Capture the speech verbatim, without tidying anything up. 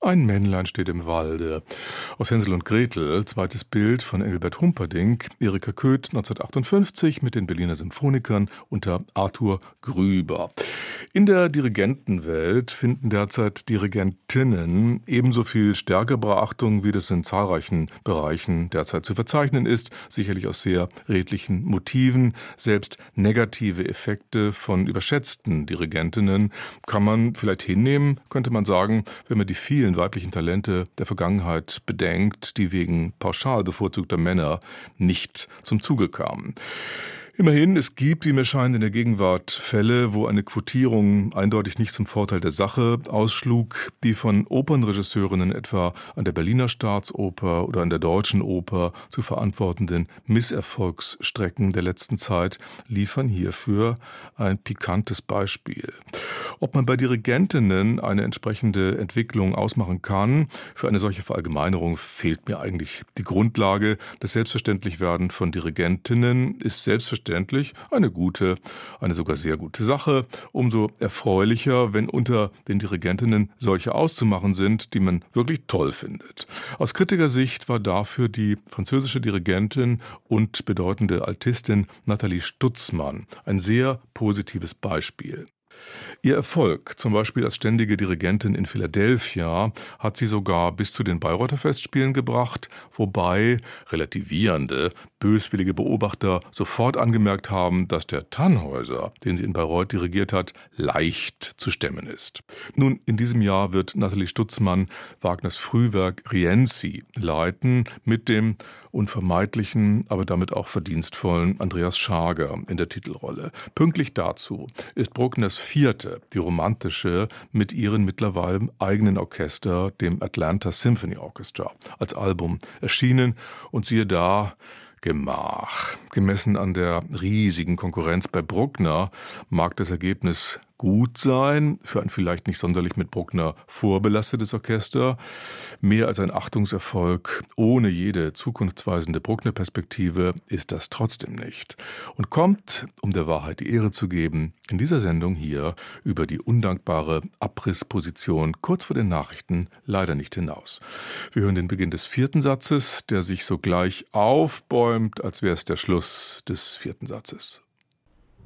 Ein Männlein steht im Walde. Aus Hänsel und Gretel, zweites Bild von Engelbert Humperdinck, Erika Köth neunzehnhundertachtundfünfzig mit den Berliner Symphonikern unter Arthur Grüber. In der Dirigentenwelt finden derzeit Dirigentinnen ebenso viel stärkere Beachtung, wie das in zahlreichen Bereichen derzeit zu verzeichnen ist, sicherlich aus sehr redlichen Motiven. Selbst negative Effekte von überschätzten Dirigentinnen kann man vielleicht hinnehmen, könnte man sagen, wenn man die vielen weiblichen Talente der Vergangenheit bedenkt, die wegen pauschal bevorzugter Männer nicht zum Zuge kamen. Immerhin, es gibt, wie mir scheint, in der Gegenwart Fälle, wo eine Quotierung eindeutig nicht zum Vorteil der Sache ausschlug, die von Opernregisseurinnen etwa an der Berliner Staatsoper oder an der Deutschen Oper zu verantwortenden Misserfolgsstrecken der letzten Zeit liefern hierfür ein pikantes Beispiel. Ob man bei Dirigentinnen eine entsprechende Entwicklung ausmachen kann, für eine solche Verallgemeinerung fehlt mir eigentlich die Grundlage. Das Selbstverständlichwerden von Dirigentinnen ist selbstverständlich eine gute, eine sogar sehr gute Sache. Umso erfreulicher, wenn unter den Dirigentinnen solche auszumachen sind, die man wirklich toll findet. Aus Kritikersicht war dafür die französische Dirigentin und bedeutende Altistin Nathalie Stutzmann ein sehr positives Beispiel. Ihr Erfolg, zum Beispiel als ständige Dirigentin in Philadelphia, hat sie sogar bis zu den Bayreuther Festspielen gebracht, wobei relativierende, böswillige Beobachter sofort angemerkt haben, dass der Tannhäuser, den sie in Bayreuth dirigiert hat, leicht zu stemmen ist. Nun, in diesem Jahr wird Nathalie Stutzmann Wagners Frühwerk Rienzi leiten mit dem unvermeidlichen, aber damit auch verdienstvollen Andreas Schager in der Titelrolle. Pünktlich dazu ist Bruckners Vierte, die romantische, mit ihrem mittlerweile eigenen Orchester, dem Atlanta Symphony Orchestra, als Album erschienen und siehe da, Gemach. Gemessen an der riesigen Konkurrenz bei Bruckner mag das Ergebnis gut sein, für ein vielleicht nicht sonderlich mit Bruckner vorbelastetes Orchester. Mehr als ein Achtungserfolg ohne jede zukunftsweisende Bruckner-Perspektive ist das trotzdem nicht. Und kommt, um der Wahrheit die Ehre zu geben, in dieser Sendung hier über die undankbare Abrissposition kurz vor den Nachrichten leider nicht hinaus. Wir hören den Beginn des vierten Satzes, der sich sogleich aufbäumt, als wäre es der Schluss des vierten Satzes.